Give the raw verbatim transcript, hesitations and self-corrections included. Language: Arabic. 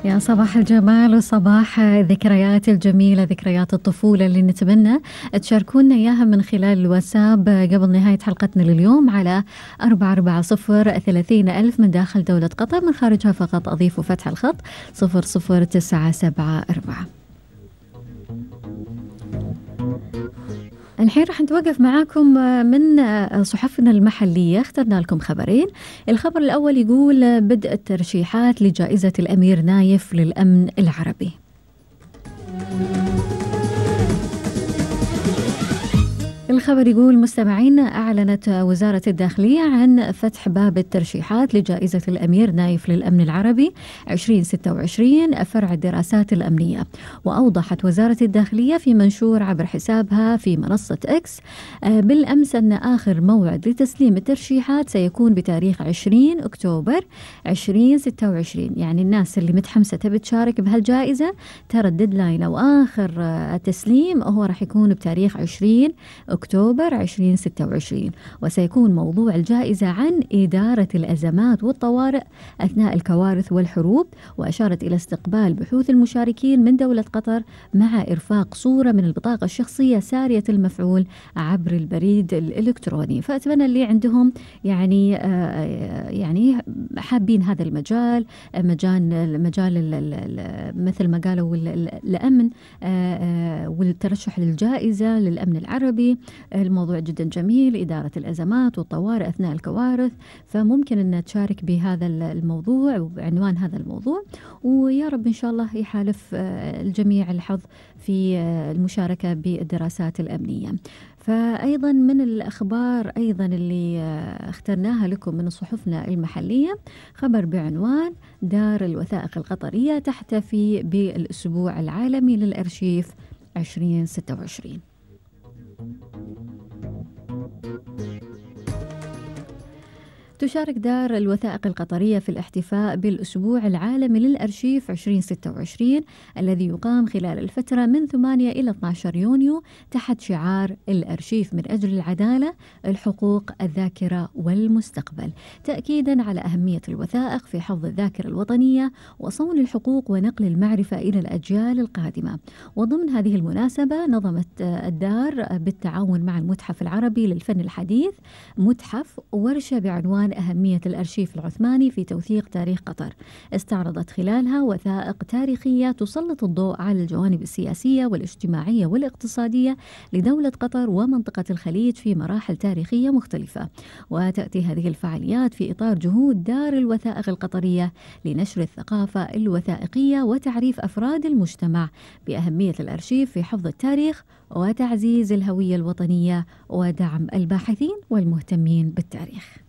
يا صباح الجمال وصباح الذكريات الجميلة، ذكريات الطفولة اللي نتمنى تشاركونا إياها من خلال الواتساب قبل نهاية حلقتنا لليوم على أربعة أربعة صفر ثلاثين ألف من داخل دولة قطر، من خارجها فقط أضيفوا فتح الخط صفر صفر تسعة سبعة أربعة. الحين راح نتوقف معاكم من صحفنا المحلية، اخترنا لكم خبرين. الخبر الأول يقول بدء الترشيحات لجائزة الأمير نايف للأمن العربي. الخبر يقول مستمعين، أعلنت وزارة الداخلية عن فتح باب الترشيحات لجائزة الأمير نايف للأمن العربي عشرين ستة وعشرين فرع الدراسات الأمنية. وأوضحت وزارة الداخلية في منشور عبر حسابها في منصة إكس بالأمس أن آخر موعد لتسليم الترشيحات سيكون بتاريخ عشرين أكتوبر عشرين ستة وعشرين. يعني الناس اللي متحمسة تبي تشارك بهالجائزة ترى الديدلاين أو آخر التسليم هو راح يكون بتاريخ عشرين أكتوبر عشرين ستة وعشرين. وسيكون موضوع الجائزة عن إدارة الأزمات والطوارئ أثناء الكوارث والحروب. وأشارت إلى استقبال بحوث المشاركين من دولة قطر مع إرفاق صورة من البطاقة الشخصية سارية المفعول عبر البريد الإلكتروني. فأتمنى اللي عندهم يعني آه يعني حابين هذا المجال، مجال مجال مثل ما قالوا الأمن آه آه والترشح للجائزة للأمن العربي. الموضوع جدا جميل، إدارة الأزمات والطوارئ أثناء الكوارث، فممكن أن تشارك بهذا الموضوع وبعنوان هذا الموضوع، ويا رب إن شاء الله يحالف الجميع الحظ في المشاركة بالدراسات الأمنية. فأيضا من الأخبار أيضا اللي اخترناها لكم من صحفنا المحلية خبر بعنوان دار الوثائق القطرية تحتفي بالأسبوع العالمي للأرشيف عشرين ستة وعشرين. تشارك دار الوثائق القطرية في الاحتفاء بالأسبوع العالمي للأرشيف عشرين ستة وعشرين الذي يقام خلال الفترة من ثمانية إلى اثني عشر يونيو تحت شعار الأرشيف من أجل العدالة، الحقوق، الذاكرة والمستقبل، تأكيدا على أهمية الوثائق في حفظ الذاكرة الوطنية وصون الحقوق ونقل المعرفة إلى الأجيال القادمة. وضمن هذه المناسبة نظمت الدار بالتعاون مع المتحف العربي للفن الحديث متحف ورشة بعنوان أهمية الأرشيف العثماني في توثيق تاريخ قطر، استعرضت خلالها وثائق تاريخية تسلط الضوء على الجوانب السياسية والاجتماعية والاقتصادية لدولة قطر ومنطقة الخليج في مراحل تاريخية مختلفة. وتأتي هذه الفعاليات في إطار جهود دار الوثائق القطرية لنشر الثقافة الوثائقية وتعريف أفراد المجتمع بأهمية الأرشيف في حفظ التاريخ وتعزيز الهوية الوطنية ودعم الباحثين والمهتمين بالتاريخ.